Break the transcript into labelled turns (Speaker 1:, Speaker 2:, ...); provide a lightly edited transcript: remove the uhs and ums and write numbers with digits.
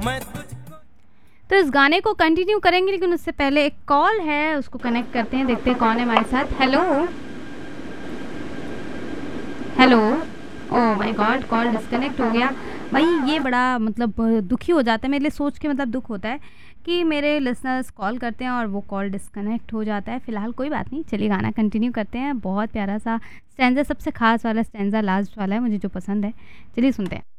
Speaker 1: तो इस गाने को कंटिन्यू करेंगे, लेकिन उससे पहले एक कॉल है, उसको कनेक्ट करते हैं, देखते हैं कौन है हमारे साथ। Hello hello. Oh my God, call disconnect हो गया। भाई ये बड़ा मतलब दुखी हो जाता है मेरे लिए, सोच के मतलब दुख होता है कि मेरे लिसनर्स कॉल करते हैं और वो कॉल डिस्कनेक्ट हो जाता है। फ़िलहाल कोई बात नहीं, चलिए गाना कंटिन्यू करते हैं। बहुत प्यारा सा स्टैंज़ा, सबसे ख़ास वाला स्टैंज़ा लास्ट वाला है मुझे जो पसंद है। चलिए सुनते हैं।